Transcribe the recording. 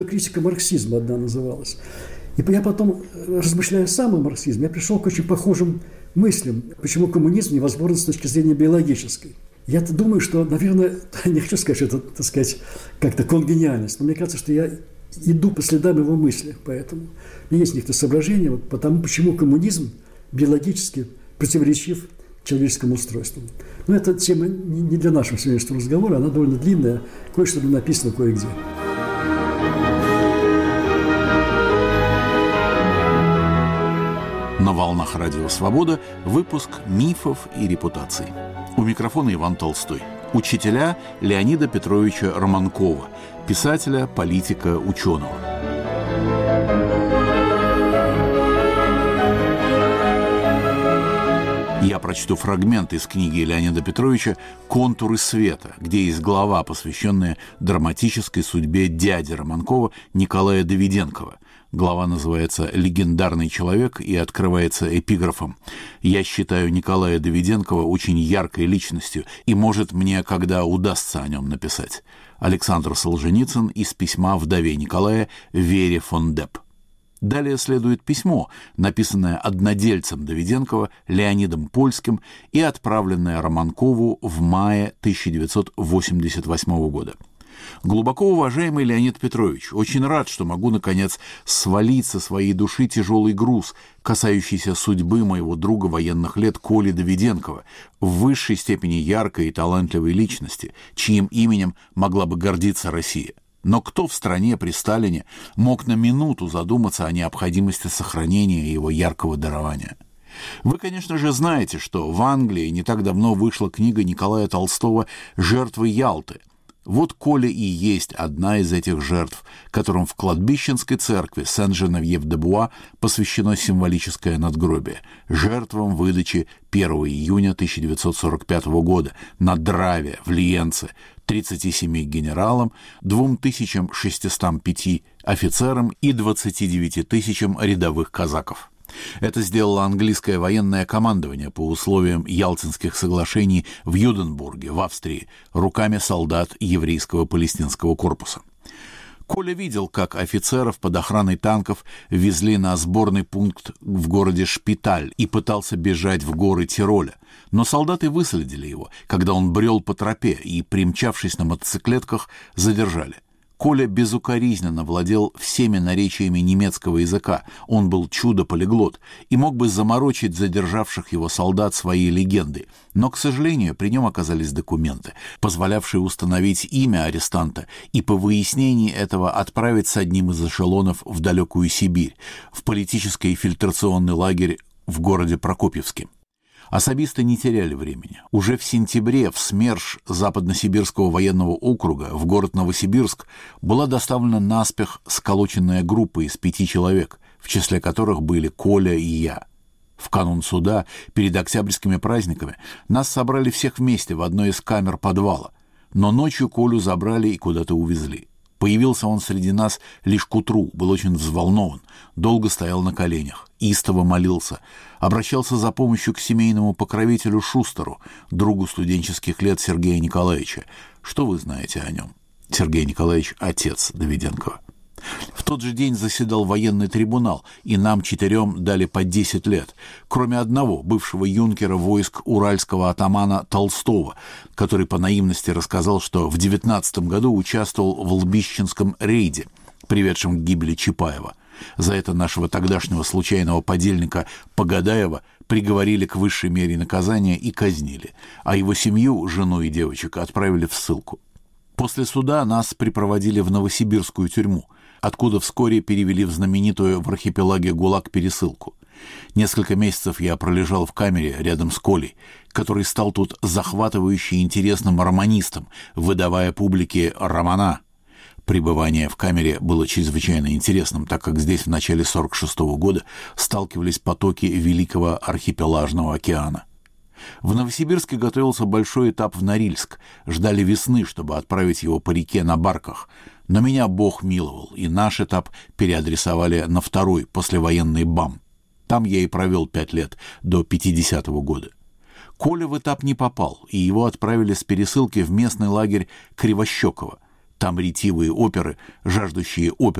Критика марксизма одна называлась. И я потом, размышляя сам о марксизме, я пришел к очень похожим мыслям, почему коммунизм невозможен с точки зрения биологической. Я-то думаю, что, наверное, не хочу сказать, что это, так сказать, как-то конгениальность, но мне кажется, что я иду по следам его мысли, поэтому у меня есть некоторые соображения, вот потому, почему коммунизм биологически противоречив человеческому устройству. Но эта тема не для нашего сегодняшнего разговора, она довольно длинная, кое-что написано кое-где. На волнах Радио Свобода выпуск «Мифов и репутаций». У микрофона Иван Толстой. Учителя Леонида Петровича Романкова, писателя, политика, ученого. Я прочту фрагмент из книги Леонида Петровича «Контуры света», где есть глава, посвященная драматической судьбе дяди Романкова Николая Давиденкова. Глава называется «Легендарный человек» и открывается эпиграфом: «Я считаю Николая Давиденкова очень яркой личностью, и, может, мне когда удастся о нем написать». Александр Солженицын из письма вдове Николая Вере фон Депп. Далее следует письмо, написанное однодельцем Давиденкова Леонидом Польским и отправленное Романкову в мае 1988 года. «Глубоко уважаемый Леонид Петрович, очень рад, что могу, наконец, свалить со своей души тяжелый груз, касающийся судьбы моего друга военных лет Коли Давиденкова, в высшей степени яркой и талантливой личности, чьим именем могла бы гордиться Россия. Но кто в стране при Сталине мог на минуту задуматься о необходимости сохранения его яркого дарования? Вы, конечно же, знаете, что в Англии не так давно вышла книга Николая Толстого «Жертвы Ялты». Вот Коля и есть одна из этих жертв, которым в кладбищенской церкви Сен-Женевьев-де-Буа посвящено символическое надгробие жертвам выдачи 1 июня 1945 года на Драве в Лиенце 37 генералам, 2605 офицерам и 29 тысячам рядовых казаков. Это сделало английское военное командование по условиям Ялтинских соглашений в Юденбурге, в Австрии, руками солдат еврейского палестинского корпуса. Коля видел, как офицеров под охраной танков везли на сборный пункт в городе Шпиталь и пытался бежать в горы Тироля. Но солдаты выследили его, когда он брел по тропе, и, примчавшись на мотоциклетках, задержали. Коля безукоризненно владел всеми наречиями немецкого языка, он был чудо-полиглот и мог бы заморочить задержавших его солдат своей легендой. Но, к сожалению, при нем оказались документы, позволявшие установить имя арестанта и по выяснении этого отправить с одним из эшелонов в далекую Сибирь, в политический фильтрационный лагерь в городе Прокопьевске. Особисты не теряли времени. Уже в сентябре в СМЕРШ Западносибирского военного округа в город Новосибирск была доставлена наспех сколоченная группа из 5 человек, в числе которых были Коля и я. В канун суда, перед октябрьскими праздниками, нас собрали всех вместе в одной из камер подвала, но ночью Колю забрали и куда-то увезли. Появился он среди нас лишь к утру, был очень взволнован, долго стоял на коленях, истово молился, обращался за помощью к семейному покровителю Шустеру, другу студенческих лет Сергея Николаевича. Что вы знаете о нем? Сергей Николаевич – отец Давиденкова. В тот же день заседал военный трибунал, и нам 4 дали по 10 лет, кроме одного, бывшего юнкера войск уральского атамана Толстого, который по наивности рассказал, что в 19 году участвовал в Лбищенском рейде, приведшем к гибели Чапаева. За это нашего тогдашнего случайного подельника Погадаева приговорили к высшей мере наказания и казнили, а его семью, жену и девочек, отправили в ссылку. После суда нас припроводили в Новосибирскую тюрьму, откуда вскоре перевели в знаменитую в архипелаге ГУЛАГ пересылку. Несколько месяцев я пролежал в камере рядом с Колей, который стал тут захватывающе интересным романистом, выдавая публике романа. Пребывание в камере было чрезвычайно интересным, так как здесь в начале 1946 года сталкивались потоки Великого архипелажного океана. В Новосибирске готовился большой этап в Норильск, ждали весны, чтобы отправить его по реке на барках, но меня Бог миловал, и наш этап переадресовали на второй, послевоенный БАМ. Там я и провел 5 лет, до 50-го года. Коля в этап не попал, и его отправили с пересылки в местный лагерь Кривощекова. Там ретивые оперы, жаждущие